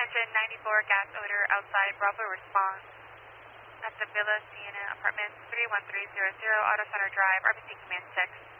Engine 94, gas odor outside, Bravo response. At the Villa Sienna Apartments, 31300, Auto Center Drive, RBC Command 6.